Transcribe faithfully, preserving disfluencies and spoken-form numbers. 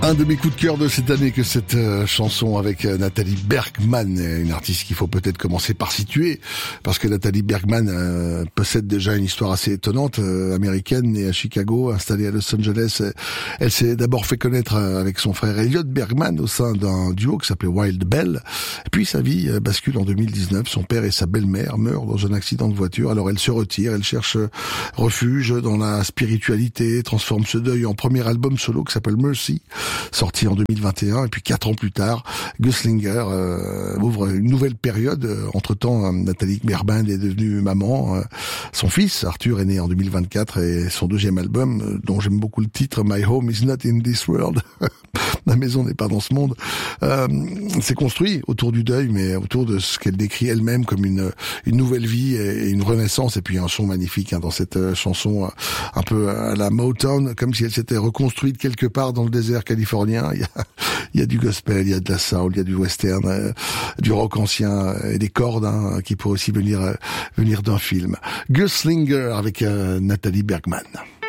Un de mes coups de cœur de cette année que cette euh, chanson avec euh, Nathalie Bergman, une artiste qu'il faut peut-être commencer par situer, parce que Nathalie Bergman euh, possède déjà une histoire assez étonnante, euh, américaine, née à Chicago, installée à Los Angeles. Elle s'est d'abord fait connaître euh, avec son frère Elliot Bergman au sein d'un duo qui s'appelait Wild Bell. Et puis sa vie euh, bascule en deux mille dix-neuf. Son père et sa belle-mère meurent dans un accident de voiture. Alors elle se retire, elle cherche euh, refuge dans la spiritualité, transforme ce deuil en premier album solo qui s'appelle Mercy, sorti en deux mille vingt et un, et puis quatre ans plus tard, Gunslinger euh, ouvre une nouvelle période. Entre-temps, euh, Nathalie Bergman est devenue maman. Euh, son fils, Arthur, est né en deux mille vingt-quatre, et son deuxième album, euh, dont j'aime beaucoup le titre, My Home is Not in This World, ma maison n'est pas dans ce monde, euh, s'est construit autour du deuil, mais autour de ce qu'elle décrit elle-même comme une, une nouvelle vie et une renaissance, et puis un son magnifique hein, dans cette euh, chanson euh, un peu à la Motown, comme si elle s'était reconstruite quelque part dans le désert californien. Il y a, il y a du gospel, il y a de la soul, il y a du western, euh, du rock ancien euh, et des cordes hein, qui pourraient aussi venir euh, venir d'un film. Gunslinger avec euh, Nathalie Bergman.